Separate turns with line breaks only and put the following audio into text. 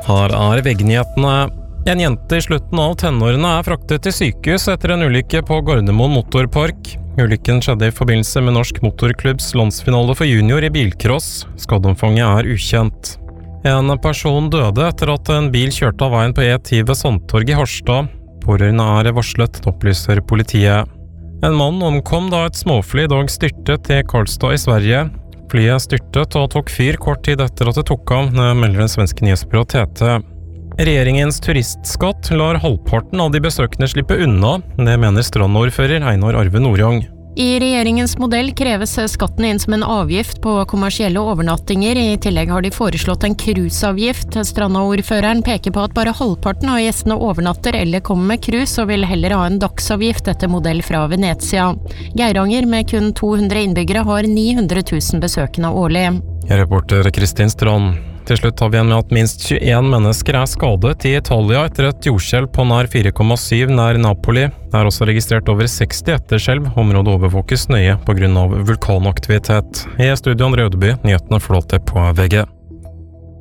Her er VG-nyhetene. En jente I slutten av tenårene fraktet til sykehus etter en ulykke på Gardermoen motorpark. Ulykken skjedde I forbindelse med Norsk Motorklubbs landsfinale for junior I bilcross. Skadeomfanget ukjent. En person døde etter at en bil kjørte av veien på E10 ved Sandtorget I Harstad. Pårørende varslet, opplyser politiet. En mann omkom da et småfly I dag styrtet til Karlstad I Sverige. Flyet styrtet og tok fyr kort tid etter at det tok av, melder den svenske nyhetsbyrået TT. Regjeringens turistskatt lar halvparten av de besøkende slippe unna, det mener Strand-ordfører Einar Arve Nordjong.
I regjeringens modell kreves skatten inn som en avgift på kommersielle overnattinger. I tillegg har de foreslått en cruiseavgift. Stranda-ordføreren peker på at bare halvparten av gjestene overnatter eller kommer med cruise, og vil heller ha en dagsavgift etter modell fra Venezia. Geiranger med kun 200 innbyggere har 900 000 besøkende årlig.
Reporter Kristin Strand. Til slutt har vi igjen med at minst 21 mennesker skadet I Italia etter et jordskjelv på nær 4,7 nær Napoli. Det også registrert over 60 etterskjelv. Området overvåkes nøye på grunn av vulkanaktivitet. I studio André Ødeby, nyhetene flåter på VG.